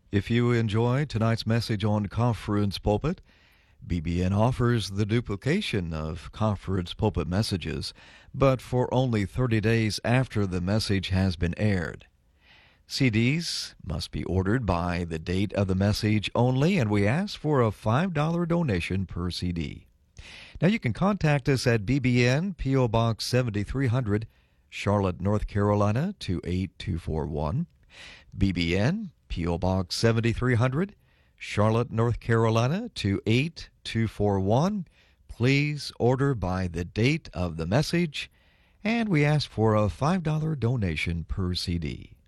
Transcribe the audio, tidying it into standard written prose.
If you enjoy tonight's message on Conference Pulpit, BBN offers the duplication of Conference Pulpit messages, but for only 30 days after the message has been aired. CDs must be ordered by the date of the message only, and we ask for a $5 donation per CD. Now you can contact us at BBN, P.O. Box 7300, Charlotte, North Carolina 28241. BBN, P.O. Box 7300, Charlotte, North Carolina 28241. Please order by the date of the message, and we ask for a $5 donation per CD.